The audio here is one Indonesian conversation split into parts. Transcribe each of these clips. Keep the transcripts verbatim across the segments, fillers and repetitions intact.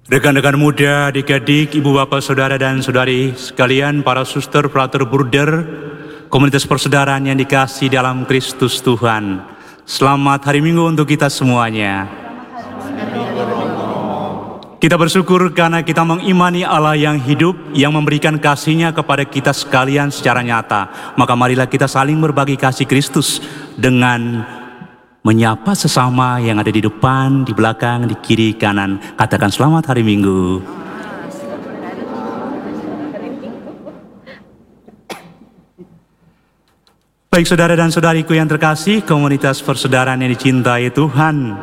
Rekan-rekan muda, adik-adik, ibu bapak, saudara dan saudari sekalian, para suster, frater, bruder, komunitas persaudaraan yang dikasihi dalam Kristus Tuhan. Selamat hari Minggu untuk kita semuanya. Kita bersyukur karena kita mengimani Allah yang hidup, yang memberikan kasih-Nya kepada kita sekalian secara nyata. Maka marilah kita saling berbagi kasih Kristus dengan menyapa sesama yang ada di depan, di belakang, di kiri, kanan. Katakan selamat hari Minggu. Baik saudara dan saudariku yang terkasih, komunitas persaudaraan yang dicintai Tuhan.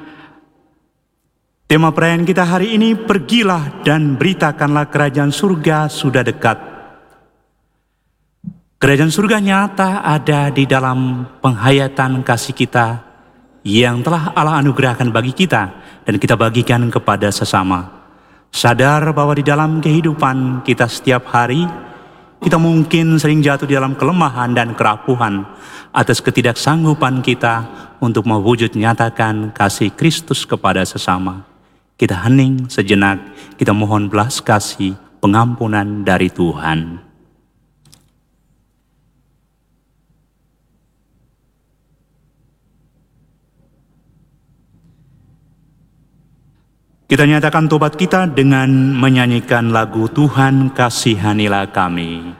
Tema perayaan kita hari ini, pergilah dan beritakanlah kerajaan surga sudah dekat. Kerajaan surga nyata ada di dalam penghayatan kasih kita yang telah Allah anugerahkan bagi kita dan kita bagikan kepada sesama. Sadar bahwa di dalam kehidupan kita setiap hari, kita mungkin sering jatuh di dalam kelemahan dan kerapuhan atas ketidaksanggupan kita untuk mewujud nyatakan kasih Kristus kepada sesama. Kita hening sejenak, kita mohon belas kasih, pengampunan dari Tuhan. Kita nyatakan tobat kita dengan menyanyikan lagu Tuhan Kasihanilah Kami.